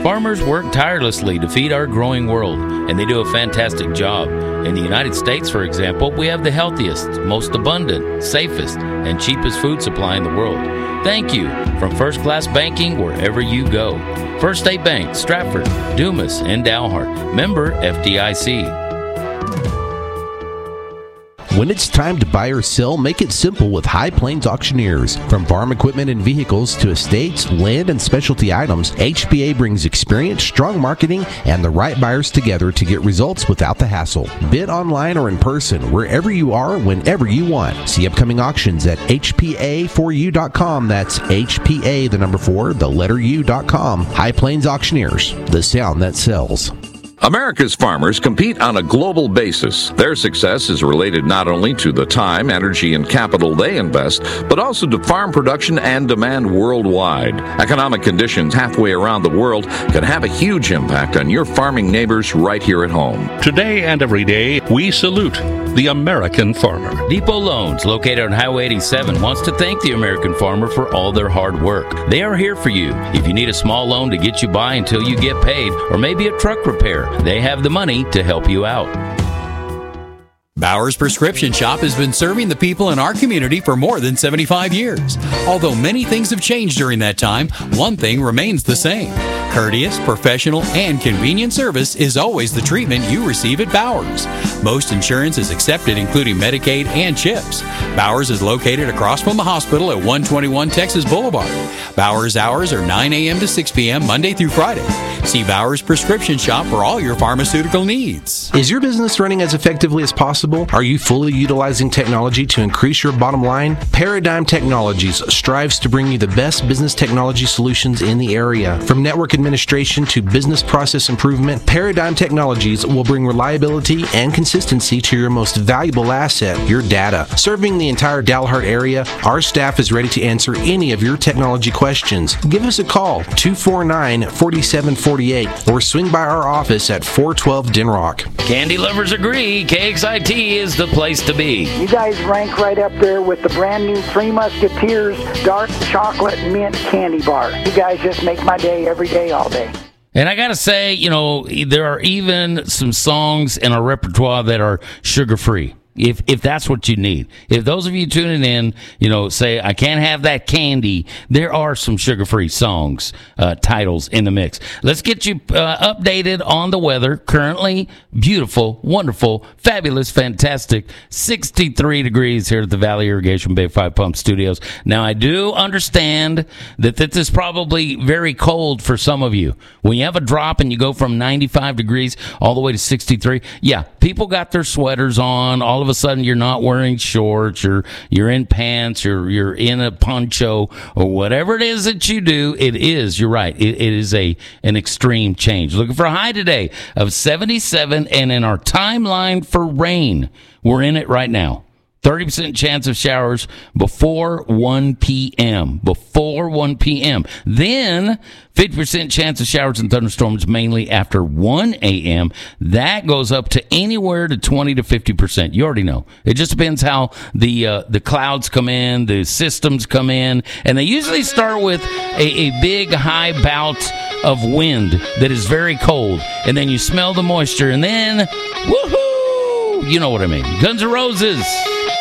Farmers work tirelessly to feed our growing world, and they do a fantastic job. In the United States, for example, we have the healthiest, most abundant, safest, and cheapest food supply in the world. Thank you from First Class Banking wherever you go. First State Bank, Stratford, Dumas, and Dalhart. Member FDIC. When it's time to buy or sell, make it simple with High Plains Auctioneers. From farm equipment and vehicles to estates, land, and specialty items, HPA brings experience, strong marketing, and the right buyers together to get results without the hassle. Bid online or in person, wherever you are, whenever you want. See upcoming auctions at HPA4U.com. That's HPA, the number 4, the letter U.com. High Plains Auctioneers, the sound that sells. America's farmers compete on a global basis. Their success is related not only to the time, energy, and capital they invest, but also to farm production and demand worldwide. Economic conditions halfway around the world can have a huge impact on your farming neighbors right here at home. Today and every day, we salute the American farmer. Depot Loans, located on Highway 87, wants to thank the American farmer for all their hard work. They are here for you. If you need a small loan to get you by until you get paid, or maybe a truck repair, they have the money to help you out. Bowers Prescription Shop has been serving the people in our community for more than 75 years. Although many things have changed during that time, one thing remains the same. Courteous, professional, and convenient service is always the treatment you receive at Bowers. Most insurance is accepted, including Medicaid and CHIPS. Bowers is located across from the hospital at 121 Texas Boulevard. Bowers hours are 9 a.m. to 6 p.m. Monday through Friday. See Bowers Prescription Shop for all your pharmaceutical needs. Is your business running as effectively as possible? Are you fully utilizing technology to increase your bottom line? Paradigm Technologies strives to bring you the best business technology solutions in the area. From network administration to business process improvement, Paradigm Technologies will bring reliability and consistency to your most valuable asset, your data. Serving the entire Dalhart area, our staff is ready to answer any of your technology questions. Give us a call, 249-4748, or swing by our office at 412 Denrock. Candy lovers agree, KXIT is the place to be. You guys rank right up there with the brand new Three Musketeers Dark Chocolate Mint Candy Bar. You guys just make my day every day, all day. And I got to say, you know, there are even some songs in our repertoire that are sugar-free. If that's what you need. If those of you tuning in, you know, say, I can't have that candy, there are some sugar-free songs, titles in the mix. Let's get you updated on the weather. Currently, beautiful, wonderful, fabulous, fantastic, 63 degrees here at the Valley Irrigation Big 5 Pump Studios. Now, I do understand that this is probably very cold for some of you. When you have a drop and you go from 95 degrees all the way to 63, yeah, people got their sweaters on. All of a sudden you're not wearing shorts, you're in pants, you're in a poncho, or whatever it is that you do. You're right, it is an extreme change. Looking for a high today of 77, and in our timeline for rain, we're in it right now. 30% chance of showers before 1 p.m. Before 1 p.m. Then 50% chance of showers and thunderstorms mainly after 1 a.m. That goes up to anywhere to 20 to 50%. You already know. It just depends how the clouds come in, the systems come in, and they usually start with a big high bout of wind that is very cold, and then you smell the moisture, and then woohoo! You know what I mean. Guns N' Roses.